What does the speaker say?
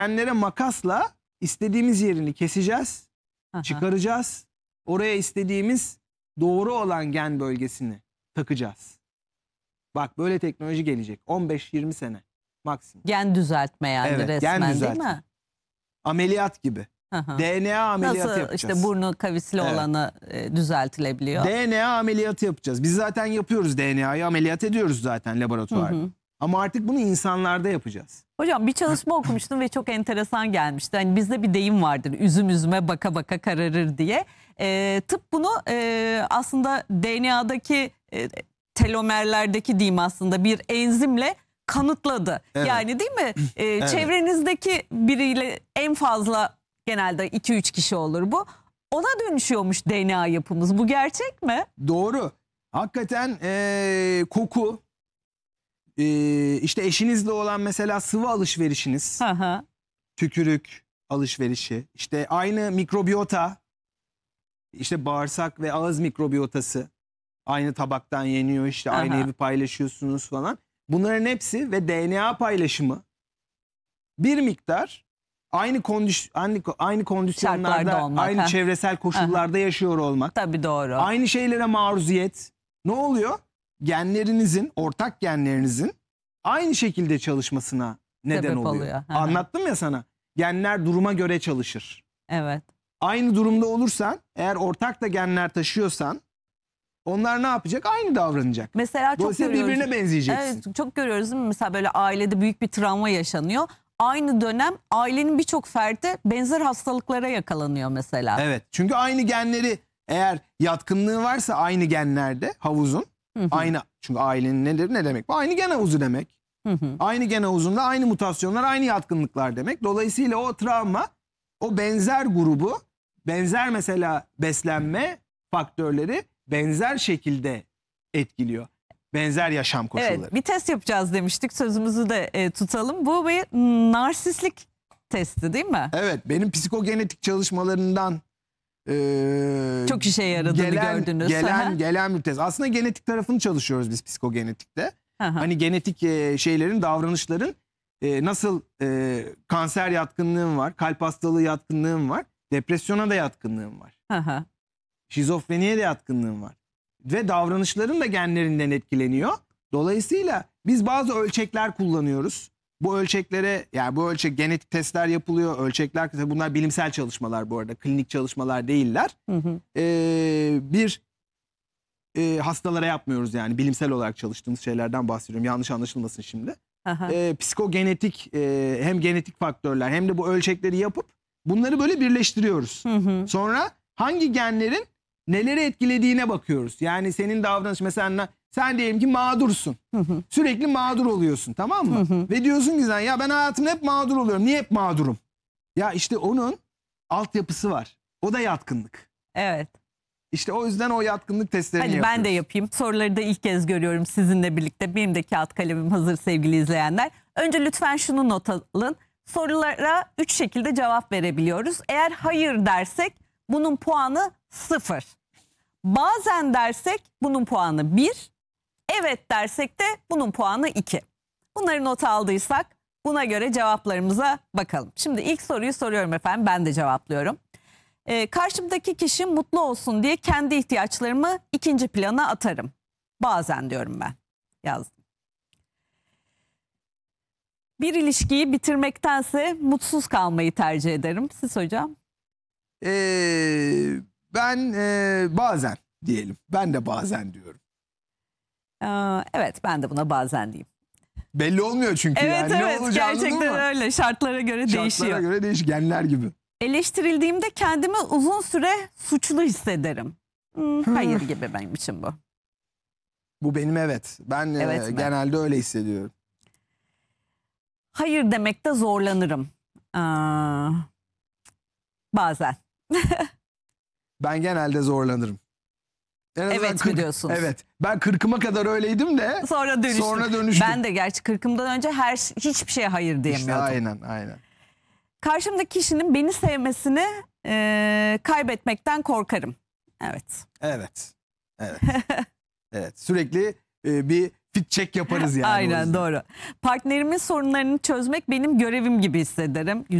Genlere makasla istediğimiz yerini keseceğiz, Aha. çıkaracağız. Oraya istediğimiz doğru olan gen bölgesini takacağız. Bak böyle teknoloji gelecek. 15-20 sene maksimum. Gen düzeltme yani Evet, gen resmen değil düzeltme. mi? Ameliyat gibi. Aha. DNA ameliyatı Nasıl yapacağız. işte burnu kavisli Evet. olanı düzeltilebiliyor. DNA ameliyatı yapacağız. Biz zaten yapıyoruz, DNA'yı ameliyat ediyoruz zaten laboratuvarda. Ama artık bunu insanlarda yapacağız. Hocam bir çalışma okumuştum ve çok enteresan gelmişti. Hani bizde bir deyim vardır, üzüm üzüme baka baka kararır diye. Tıp bunu aslında DNA'daki telomerlerdeki diyeyim aslında bir enzimle kanıtladı. Evet. Yani değil mi? Çevrenizdeki biriyle en fazla genelde 2-3 kişi olur bu. Ona dönüşüyormuş DNA yapımız. Bu gerçek mi? Doğru. Hakikaten koku, işte eşinizle olan mesela sıvı alışverişiniz, Hı hı. tükürük alışverişi, işte aynı mikrobiyota, işte bağırsak ve ağız mikrobiyotası aynı tabaktan yeniyor, işte aynı Aha. evi paylaşıyorsunuz falan. Bunların hepsi ve DNA paylaşımı bir miktar aynı Şartlarda kondisyonlarda, olmak, aynı ha. çevresel koşullarda yaşıyor olmak. Tabii doğru. Aynı şeylere maruziyet. Ne oluyor? Genlerinizin, ortak genlerinizin aynı şekilde çalışmasına neden Sebep oluyor. oluyor. Hı hı. Anlattım ya sana. Genler duruma göre çalışır. Evet. Aynı durumda olursan, eğer ortak da genler taşıyorsan, onlar ne yapacak? Aynı davranacak. Mesela çok Dolayısıyla görüyoruz. birbirine benzeyeceksin. Evet, çok görüyoruz değil mi? Mesela böyle ailede büyük bir travma yaşanıyor. Aynı dönem ailenin birçok ferdi benzer hastalıklara yakalanıyor mesela. Evet. Çünkü aynı genleri, eğer yatkınlığı varsa aynı genlerde havuzun, Hı hı. aynı, çünkü ailenin nedir, ne demek? Bu aynı gen havuzu demek. Hı hı. Aynı gen havuzunda aynı mutasyonlar, aynı yatkınlıklar demek. Dolayısıyla o travma, o benzer grubu, benzer mesela beslenme faktörleri benzer şekilde etkiliyor. Benzer yaşam koşulları. Evet, bir test yapacağız demiştik. Sözümüzü de tutalım. Bu bir narsistlik testi değil mi? Evet, benim psikogenetik çalışmalarından Çok işe yaradığını gördünüz. Gelen bir test. Aslında genetik tarafını çalışıyoruz biz psikogenetikte. Hı hı. Hani genetik şeylerin, davranışların nasıl kanser yatkınlığım var, kalp hastalığı yatkınlığım var, depresyona da yatkınlığım var. Hı hı. Şizofreniye de yatkınlığım var. Ve davranışların da genlerinden etkileniyor. Dolayısıyla biz bazı ölçekler kullanıyoruz. Bu ölçeklere, yani bu genetik testler yapılıyor. Ölçekler, bunlar bilimsel çalışmalar bu arada. Klinik çalışmalar değiller. Hı hı. Hastalara yapmıyoruz yani. Bilimsel olarak çalıştığımız şeylerden bahsediyorum. Yanlış anlaşılmasın şimdi. Hı hı. Psikogenetik, hem genetik faktörler hem de bu ölçekleri yapıp bunları böyle birleştiriyoruz. Hı hı. Sonra hangi genlerin neleri etkilediğine bakıyoruz. Yani senin davranış, mesela sen diyelim ki mağdursun. Sürekli mağdur oluyorsun, tamam mı? Ve diyorsun ki sen, ya ben hayatımda hep mağdur oluyorum. Niye hep mağdurum? Ya işte onun altyapısı var. O da yatkınlık. Evet. İşte o yüzden o yatkınlık testlerini Hadi yapıyoruz. ben de yapayım. Soruları da ilk kez görüyorum sizinle birlikte. Benim de kağıt kalemim hazır sevgili izleyenler. Önce lütfen şunu not alın. Sorulara 3 şekilde cevap verebiliyoruz. Eğer hayır dersek bunun puanı 0. Bazen dersek bunun puanı 1. Evet dersek de bunun puanı 2. Bunları not aldıysak buna göre cevaplarımıza bakalım. Şimdi ilk soruyu soruyorum efendim. Ben de cevaplıyorum. Karşımdaki kişi mutlu olsun diye kendi ihtiyaçlarımı ikinci plana atarım. Bazen diyorum ben. Yazdım. Bir ilişkiyi bitirmektense mutsuz kalmayı tercih ederim. Siz hocam? Ben bazen diyelim. Ben de bazen diyorum. Evet, ben de buna bazen diyeyim. Belli olmuyor çünkü Evet yani. evet, Ne olacağını, değil mi? gerçekten öyle. Şartlara göre değişiyor. Şartlara göre değişik, genler gibi. Eleştirildiğimde kendimi uzun süre suçlu hissederim. Hayır gibi benim için bu. Bu benim evet. Ben Evet mi? genelde öyle hissediyorum. Hayır demekte zorlanırım. Bazen. Ben genelde zorlanırım. En azından Evet mi diyorsunuz? Evet. Ben 40'ıma kadar öyleydim de Sonra dönüştüm. Ben de gerçi 40'ımdan önce hiçbir şeye hayır diyemiyordum. İşte aynen. Karşımdaki kişinin beni sevmesini kaybetmekten korkarım. Evet. Evet. Evet. Sürekli bir fit check yaparız yani. o Aynen yüzden. doğru. Partnerimin sorunlarını çözmek benim görevim gibi hissederim.